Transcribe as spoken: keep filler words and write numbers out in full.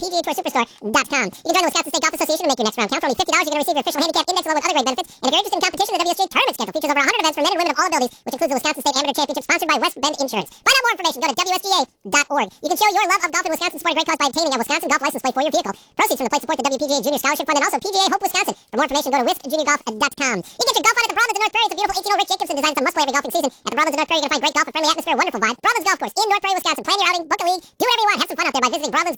P G A Tour Superstore dot com. You can join the Wisconsin State Golf Association to make your next round count. For only fifty dollars, you're going to receive your official handicap index along with other great benefits. And if you're interested in competition, the W S G A tournament schedule features over one hundred events for men and women of all abilities, which includes the Wisconsin State Amateur Championship sponsored by West Bend Insurance. Find out more information. Go to W S G A dot org. You can show your love of golf in Wisconsin, support a great cause by obtaining a Wisconsin golf license plate for your vehicle. Proceeds from the plate support the W P G A Junior Scholarship Fund and also P G A Hope Wisconsin. For more information, go to wisc junior golf dot com. You get your golf on at the Broadlands in North Prairie. It's a beautiful eighteen-hole Rick Jacobson design. It's a must-play every golfing season. At the Broadlands in North Prairie, you're going to find great golf, a friendly atmosphere, a wonderful vibe. Broadlands Golf Course in North Prairie, Wisconsin. Plan your outing, book a league, do whatever you want. Have some fun out there by visiting broadlands